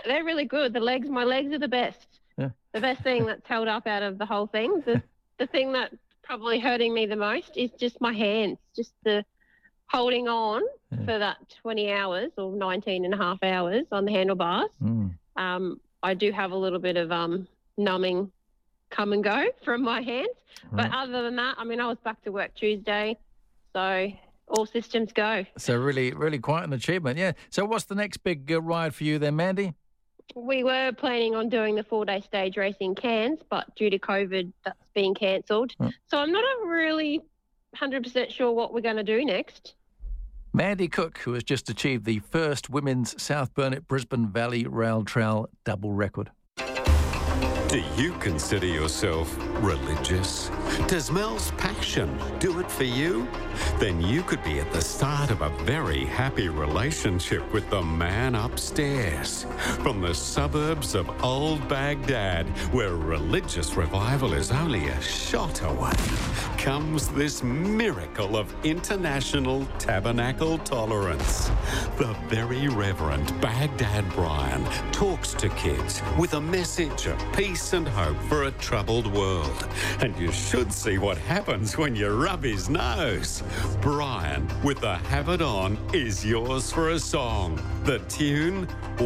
they're really good. My legs are the best. Yeah. The best thing that's held up out of the whole thing. The thing that's probably hurting me the most is just my hands, just the holding on for that 20 hours or 19 and a half hours on the handlebars. I do have a little bit of numbing come and go from my hands. But other than that, I mean, I was back to work Tuesday, so all systems go. So really, really quite an achievement, yeah. So what's the next big ride for you then, Mandy? We were planning on doing the 4-day stage race in Cairns, but due to COVID, that's been cancelled. So I'm not really 100% sure what we're going to do next. Mandy Cook, who has just achieved the first women's South Burnett-Brisbane Valley Rail Trail double record. Do you consider yourself religious? Does Mel's passion do it for you? Then you could be at the start of a very happy relationship with the man upstairs. From the suburbs of Old Baghdad, where religious revival is only a shot away, comes this miracle of international tabernacle tolerance. The very Reverend Baghdad Brian talks to kids with a message of peace and hope for a troubled world. And you should see what happens when you rub his nose. Brian, with the Have It On, is yours for a song. The tune,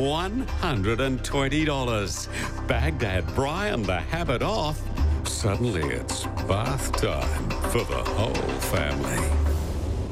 $120. Baghdad Brian, the Have It Off. Suddenly it's bath time for the whole family.